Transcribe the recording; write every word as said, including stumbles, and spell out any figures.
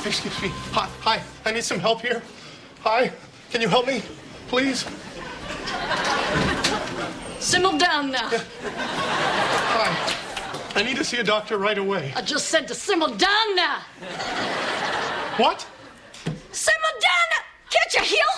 Excuse me. Hi, hi. I need some help here. Hi. Can you help me, please? Simmer down now. Yeah. Hi. I need to see a doctor right away. I just said to simmer down now. What? Simmer down now. Can't you hear?